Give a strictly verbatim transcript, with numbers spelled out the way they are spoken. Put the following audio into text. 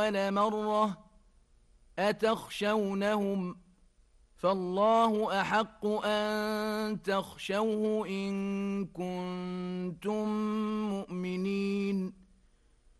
مرة أتخشونهم فالله أحق أن تخشوه إن كنتم